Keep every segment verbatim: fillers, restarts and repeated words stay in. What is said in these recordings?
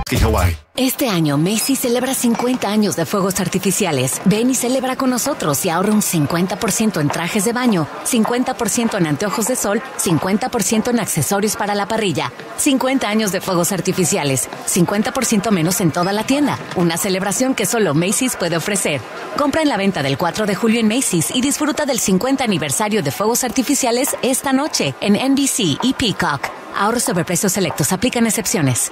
y Hawái. Este año Macy's celebra cincuenta años de fuegos artificiales. Ven y celebra con nosotros y ahorra un cincuenta por ciento en trajes de baño, cincuenta por ciento en anteojos de sol, cincuenta por ciento en accesorios para la parrilla. cincuenta años de fuegos artificiales, cincuenta por ciento menos en toda la tienda. Una celebración que solo Macy's puede ofrecer. Compra en la venta del cuatro de julio en Macy's y disfruta del cincuenta aniversario de fuegos artificiales esta noche en N B C y Peacock. Ahorros sobre precios selectos. Aplican excepciones.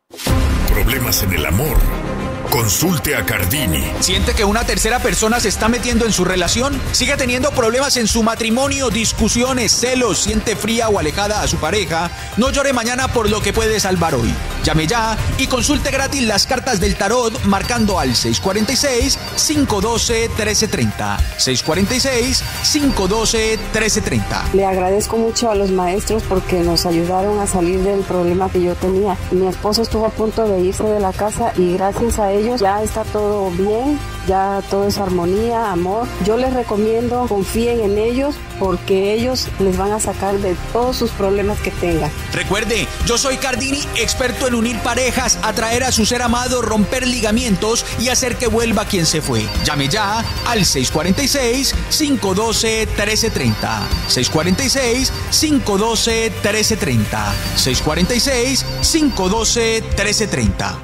Problemas en el amor. Consulte a Cardini. ¿Siente que una tercera persona se está metiendo en su relación? ¿Sigue teniendo problemas en su matrimonio, discusiones, celos, siente fría o alejada a su pareja? No llore mañana por lo que puede salvar hoy. Llame ya y consulte gratis las cartas del tarot marcando al seis cuatro seis, cinco uno dos, uno tres tres cero. seis cuatro seis, cinco uno dos, uno tres tres cero. Le agradezco mucho a los maestros porque nos ayudaron a salir del problema que yo tenía. Mi esposo estuvo a punto de irse de la casa y gracias a ellos ya está todo bien, ya todo es armonía, amor. Yo les recomiendo, confíen en ellos porque ellos les van a sacar de todos sus problemas que tengan. Recuerde, yo soy Cardini, experto en unir parejas, atraer a su ser amado, romper ligamientos y hacer que vuelva quien se fue. Llame ya al seis cuatro seis, cinco uno dos, uno tres tres cero. seis cuatro seis, cinco uno dos, uno tres tres cero. seis cuatro seis, cinco uno dos, uno tres tres cero.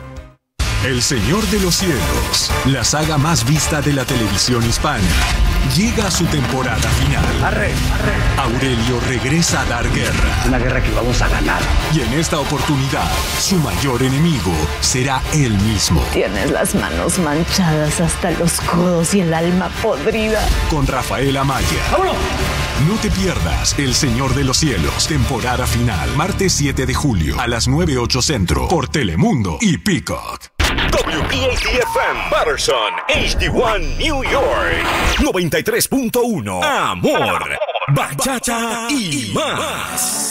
El Señor de los Cielos, la saga más vista de la televisión hispana, llega a su temporada final. Arre, arre. Aurelio regresa a dar guerra. Una guerra que vamos a ganar. Y en esta oportunidad, su mayor enemigo será él mismo. Tienes las manos manchadas hasta los codos y el alma podrida. Con Rafael Amaya. ¡Vámonos! No te pierdas El Señor de los Cielos, temporada final, martes siete de julio a las nueve ocho Centro, por Telemundo y Peacock. W P A T F M Patterson, H D uno New York, noventa y tres punto uno. Amor, bachata y más.